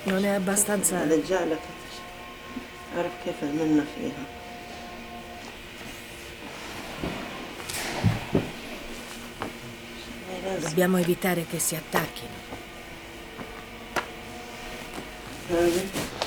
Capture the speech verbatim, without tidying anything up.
Non è abbastanza... الرجالة أعرف كيف المنة فيها. Dobbiamo evitare che si attacchino.